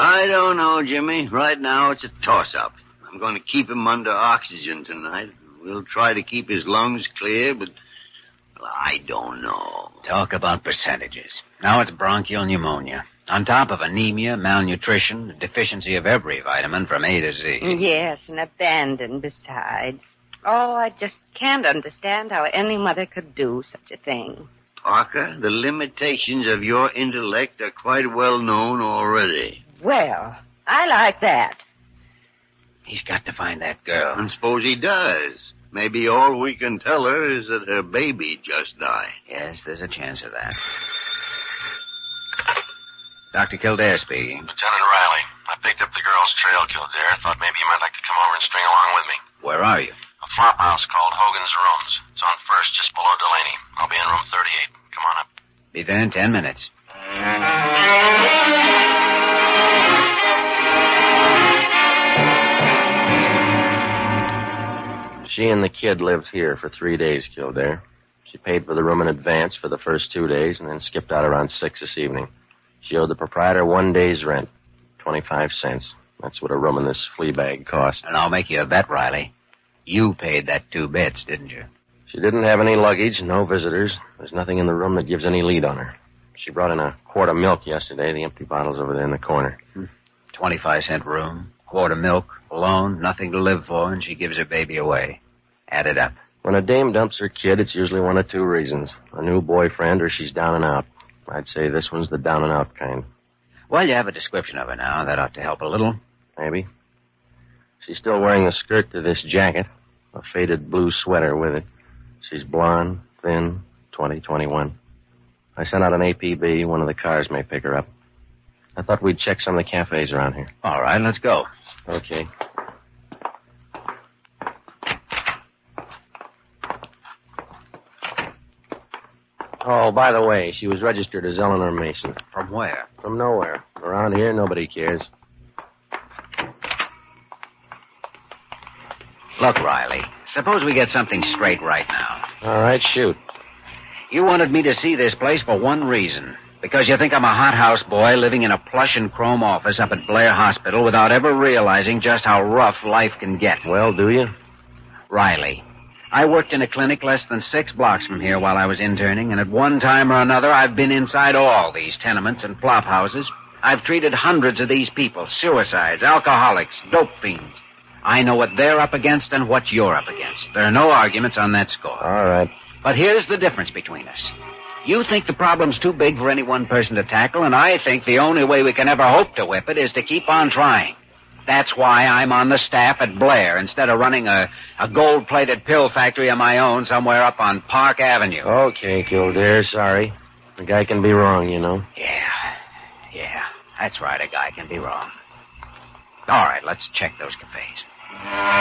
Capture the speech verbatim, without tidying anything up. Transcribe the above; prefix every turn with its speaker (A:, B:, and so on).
A: I don't know, Jimmy. Right now, it's a toss-up. I'm going to keep him under oxygen tonight. We'll try to keep his lungs clear, but well, I don't know.
B: Talk about percentages. Now it's bronchial pneumonia. On top of anemia, malnutrition, a deficiency of every vitamin from A to Z.
C: Yes, and abandoned besides. Oh, I just can't understand how any mother could do such a thing.
A: Parker, the limitations of your intellect are quite well known already.
C: Well, I like that.
B: He's got to find that girl.
A: And suppose he does. Maybe all we can tell her is that her baby just died.
B: Yes, there's a chance of that. Doctor Kildare speaking.
D: Lieutenant Riley, I picked up the girl's trail, Kildare. Thought maybe you might like to come over and string along with me.
B: Where are you?
D: A farmhouse called Hogan's Rooms. It's on First, just below Delaney. I'll be in room thirty-eight. Come on up.
B: Be there in ten minutes.
E: She and the kid lived here for three days, Kildare. She paid for the room in advance for the first two days and then skipped out around six this evening. She owed the proprietor one day's rent, twenty-five cents. That's what a room in this flea bag cost.
B: And I'll make you a bet, Riley. You paid that two bits, didn't you?
E: She didn't have any luggage, no visitors. There's nothing in the room that gives any lead on her. She brought in a quart of milk yesterday. The empty bottle's over there in the corner.
B: Hmm. twenty-five cent room, quart of milk, alone, nothing to live for, and she gives her baby away. Add it up.
E: When a dame dumps her kid, it's usually one of two reasons. A new boyfriend or she's down and out. I'd say this one's the down and out kind.
B: Well, you have a description of her now. That ought to help a little.
E: Maybe. She's still wearing the skirt to this jacket, a faded blue sweater with it. She's blonde, thin, twenty, twenty-one. I sent out an A P B. One of the cars may pick her up. I thought we'd check some of the cafes around here.
B: All right, let's go.
E: Okay. Oh, by the way, she was registered as Eleanor Mason.
B: From where?
E: From nowhere. Around here, nobody cares.
B: Look, Riley, suppose we get something straight right now.
E: All right, shoot.
B: You wanted me to see this place for one reason. Because you think I'm a hothouse boy living in a plush and chrome office up at Blair Hospital without ever realizing just how rough life can get.
E: Well, do you?
B: Riley, I worked in a clinic less than six blocks from here while I was interning, and at one time or another, I've been inside all these tenements and flop houses. I've treated hundreds of these people, suicides, alcoholics, dope fiends. I know what they're up against and what you're up against. There are no arguments on that score.
E: All right.
B: But here's the difference between us. You think the problem's too big for any one person to tackle, and I think the only way we can ever hope to whip it is to keep on trying. That's why I'm on the staff at Blair instead of running a, a gold-plated pill factory of my own somewhere up on Park Avenue.
E: Okay, Kildare, sorry. A guy can be wrong, you know.
B: Yeah, yeah, that's right, a guy can be wrong. All right, let's check those cafes.